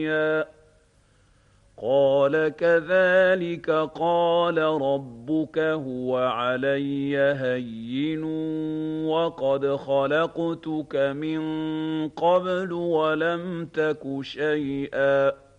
قال كذلك قال ربك هو علي هين وقد خلقتك من قبل ولم تك شيئا